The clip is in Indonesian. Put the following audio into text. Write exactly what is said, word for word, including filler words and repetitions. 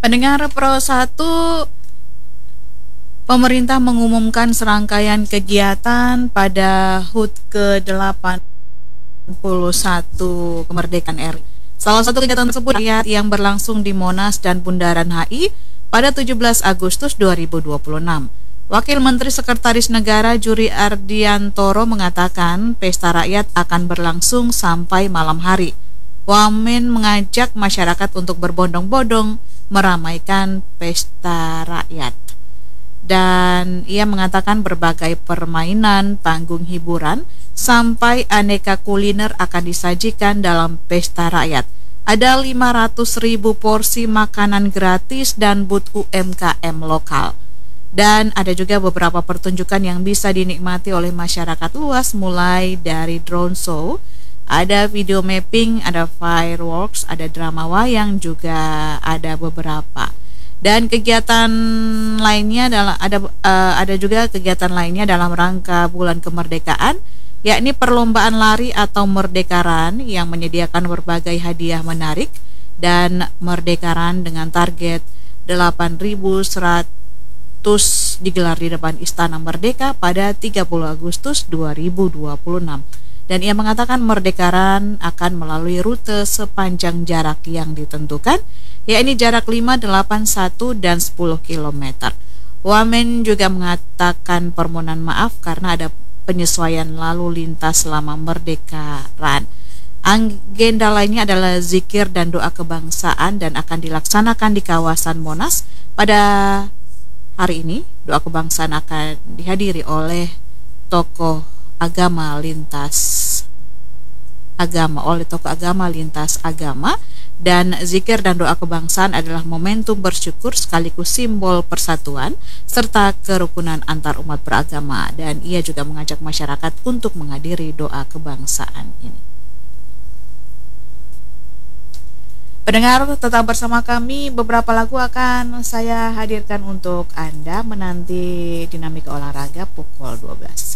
Pendengar Pro satu, pemerintah mengumumkan serangkaian kegiatan pada H U T ke delapan puluh satu kemerdekaan R I. Salah satu kegiatan tersebut yang berlangsung di Monas dan Bundaran H I pada tujuh belas Agustus dua ribu dua puluh enam. Wakil Menteri Sekretaris Negara Juri Ardiantoro mengatakan pesta rakyat akan berlangsung sampai malam hari. Wamen mengajak masyarakat untuk berbondong-bondong meramaikan pesta rakyat. Dan ia mengatakan berbagai permainan, panggung hiburan, sampai aneka kuliner akan disajikan dalam pesta rakyat. Ada lima ratus ribu porsi makanan gratis dan booth U M K M lokal. Dan ada juga beberapa pertunjukan yang bisa dinikmati oleh masyarakat luas, mulai dari drone show, ada video mapping, ada fireworks, ada drama wayang, juga ada beberapa. Dan kegiatan lainnya adalah ada uh, ada juga kegiatan lainnya dalam rangka bulan kemerdekaan, yakni perlombaan lari atau Merdekaran yang menyediakan berbagai hadiah menarik, dan Merdekaran dengan target delapan ribu seratus digelar di depan Istana Merdeka pada tiga puluh Agustus dua ribu dua puluh enam. Dan ia mengatakan Merdekaran akan melalui rute sepanjang jarak yang ditentukan, yakni jarak lima, delapan, satu, dan sepuluh kilometer. Wamen juga mengatakan permohonan maaf karena ada penyesuaian lalu lintas selama Merdekaran. Agenda lainnya adalah zikir dan doa kebangsaan dan akan dilaksanakan di kawasan Monas. Pada hari ini, doa kebangsaan akan dihadiri oleh tokoh agama lintas agama oleh tokoh agama lintas agama, dan zikir dan doa kebangsaan adalah momentum bersyukur sekaligus simbol persatuan serta kerukunan antar umat beragama, dan ia juga mengajak masyarakat untuk menghadiri doa kebangsaan ini. Pendengar, tetap bersama kami, beberapa lagu akan saya hadirkan untuk Anda menanti dinamika olahraga pukul dua belas.